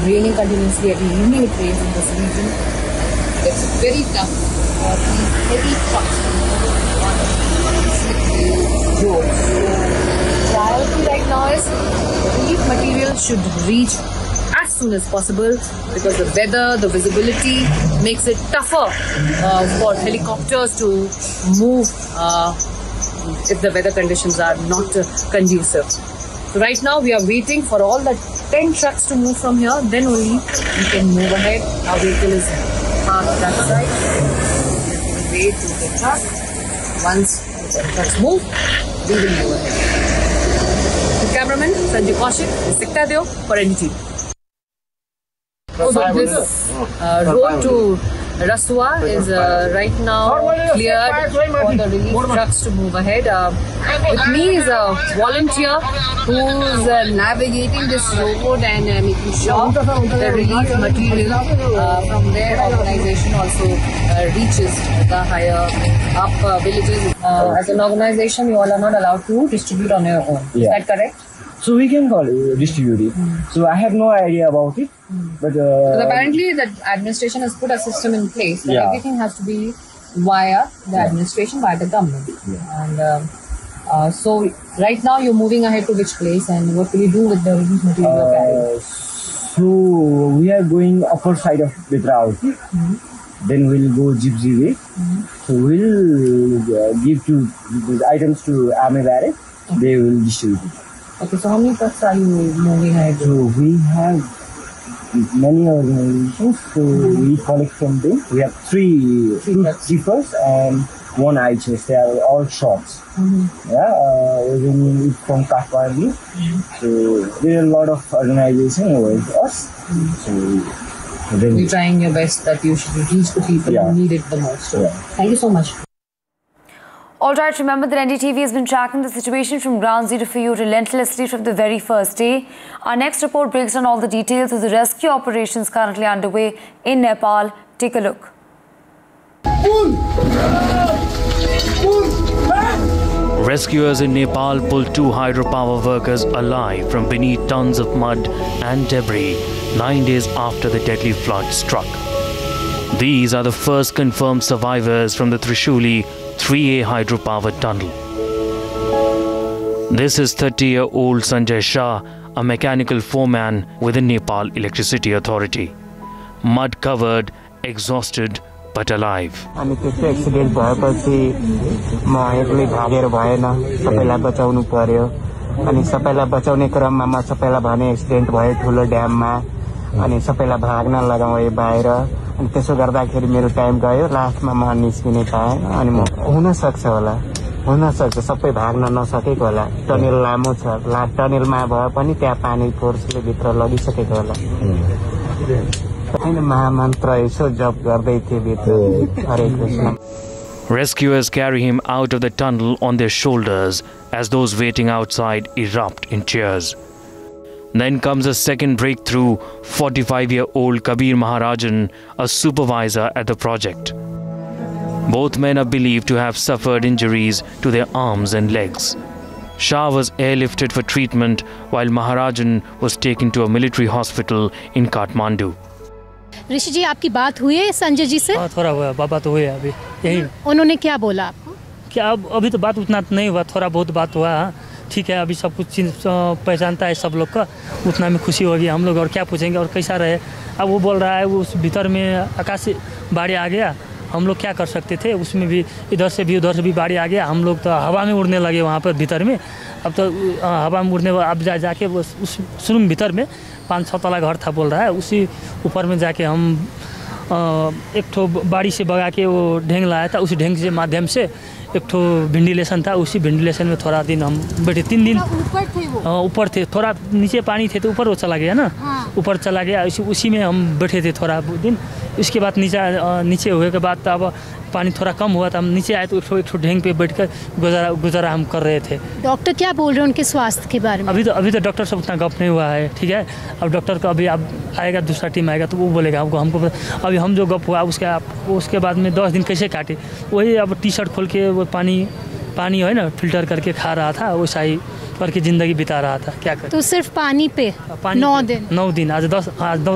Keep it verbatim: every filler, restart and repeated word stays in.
raining continuously. Every evening it rains in this region. It's very tough for these heavy trucks to move on slippery roads. Priority right now is relief material should reach as soon as possible because the weather, the visibility makes it tougher uh, for helicopters to move uh, if the weather conditions are not uh, conducive. So right now we are waiting for all the ten trucks to move from here, then only we can move ahead. Our vehicle is parked that side. Wait to the truck. Once the trucks move, we will move ahead. The cameraman Sanjay Kaushik, Sikta for N D T V. So this uh, road to Rasua is uh, right now cleared for the relief trucks to move ahead. Uh, with me is a volunteer who's uh, navigating this road and uh, making sure the relief material uh, from their organization also uh, reaches the higher up uh, villages. Uh, as an organization, you all are not allowed to distribute on your own. Yeah. Is that correct? So we can call it distribute it. Mm. So I have no idea about it. Mm. But uh, apparently the administration has put a system in place that yeah. everything has to be via the yeah. administration, via the government. Yeah. And um, uh, so right now you're moving ahead to which place and what will you do with the relief material you're carrying? So we are going upper side of Bidravati. Mm-hmm. Then we'll go Gypsy way. Mm-hmm. So we'll uh, give to the items to Army Barrack. Okay. They will distribute it. Okay, so how many trucks are you moving ahead? So we have many organizations, so mm-hmm. we collect from them. We have three, three two jeepers and one I H S. They are all shops. Mm-hmm. Yeah, uh, we're bringing it from Kathmandu. Mm-hmm. So there are a lot of organizations over us. Mm-hmm. So you're trying your best that you should reach the people yeah. who need it the most. So yeah. Thank you so much. All right, remember that N D T V has been tracking the situation from ground zero for you relentlessly from the very first day. Our next report breaks down all the details of the rescue operations currently underway in Nepal. Take a look. Rescuers in Nepal pulled two hydropower workers alive from beneath tons of mud and debris nine days after the deadly flood struck. These are the first confirmed survivors from the Trishuli three A hydropower tunnel. This is thirty-year-old Sanjay Shah, a mechanical foreman with the Nepal Electricity Authority. Mud-covered, exhausted, but alive. अनि त्यसै accident भएपछि म एक्लै भागेर भएन सबैलाई बचाउनु पर्यो अनि सबैलाई बचाउने क्रममा म सबैलाई भने एक्सिडेन्ट भयो ठुलो ड्याममा अनि सबैलाई भाग्न लगाए बाहिर अनि त्यसो गर्दाखेरि मेरो टाइम गयो लास्टमा म निस्किने पाएँ अनि म हुन सक्छ होला हुन सक्छ सबै भाग्न नसकेको होला टनेल लामो छ ला टनेलमा भए पनि त्यहाँ पानी फोर्सले भित्र लगिसकेको होला हैन महामन्त्र यसो जप गर्दै थिए भित्र हरे Krishna. Rescuers carry him out of the tunnel on their shoulders as those waiting outside erupt in cheers. Then comes a second breakthrough, forty-five-year-old Kabir Maharajan, a supervisor at the project. Both men are believed to have suffered injuries to their arms and legs. Shah was airlifted for treatment while Maharajan was taken to a military hospital in Kathmandu. ऋषि जी आपकी बात हुई है संजय जी से? हाँ थोड़ा हुआ, बाबा तो हुए अभी यही. उन्होंने क्या बोला आपको? क्या अब अभी तो बात उतना नहीं हुआ, थोड़ा बहुत बात हुआ. ठीक है, अभी सब कुछ पहचानता है सब लोग का, उतना में खुशी होगी हम लोग. और क्या पूछेंगे और कैसा रहे. अब वो बोल रहा है वो उस भीतर में आकाश से बाढ़ आ गया, हम लोग क्या कर सकते थे. उसमें भी इधर से भी उधर से भी बाढ़ आ गया, हम लोग तो हवा में उड़ने लगे वहाँ पर भीतर में. अब तो हवा में उड़ने अब जा जाके उस सुरंग भीतर में पाँच छः तला घर था बोल रहा है, उसी ऊपर में जाके हम एक ठो बाड़ी से बगा के वो ढेंग लाया था. उसी ढेंग से माध्यम से एक ठो वेंटिलेशन था, उसी वेंटिलेशन में थोड़ा दिन हम बैठे. तीन दिन ऊपर थे वो ऊपर थे, थोड़ा नीचे पानी थे तो ऊपर वो चला गया ना. हाँ. ऊपर चला गया, उसी उसी में हम बैठे थे थोड़ा दिन. इसके बाद नीचे नीचे हुए के बाद अब पानी थोड़ा कम हुआ था, हम नीचे आए तो एक ठो ढेंग पे बैठ कर गुजारा गुजारा हम कर रहे थे. डॉक्टर क्या बोल रहे हैं उनके स्वास्थ्य के बारे में? अभी तो अभी तो डॉक्टर से उतना गप नहीं हुआ है. ठीक है, अब डॉक्टर का अभी अब आएगा, दूसरा टीम आएगा तो वो बोलेगा हमको हमको अभी हम जो गप हुआ उसके उसके बाद में दस दिन कैसे काटे. वही अब टी शर्ट खोल के वो पानी पानी है ना फिल्टर करके खा रहा था, वैसा ही करके ज़िंदगी बिता रहा था. क्या कर तो सिर्फ पानी पे पानी नौ दिन नौ दिन आज दस आज